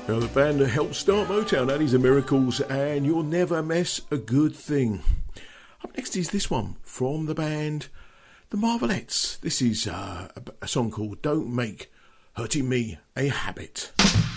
Now, the band that helped start Motown, that is the Miracles, and You'll Never Mess a Good Thing. Up next is this one from the band The Marvelettes. This is a song called Don't Make Hurting Me a Habit.